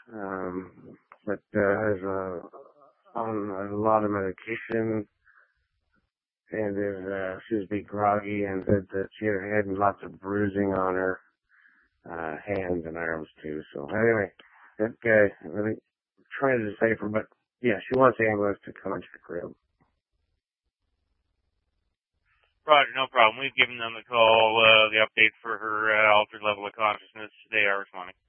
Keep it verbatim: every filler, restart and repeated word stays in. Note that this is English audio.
um, but uh, is uh, on a lot of medication, and is uh, she was a bit groggy, and said that she had had lots of bruising on her uh, hands and arms too. So anyway, that guy really trying to decipher, but yeah, she wants the ambulance to come and check her out. Roger, no problem. We've given them the call, uh, the update for her uh, altered level of consciousness. They are responding.